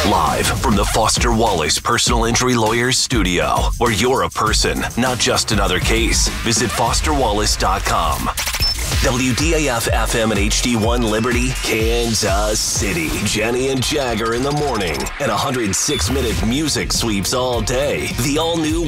Live from the Foster Wallace Personal Injury Lawyers studio, where you're a person, not just another case. Visit fosterwallace.com. WDAF FM and HD1 Liberty, Kansas City. Jenny and Jagger in the morning and 106-minute music sweeps all day. The all-new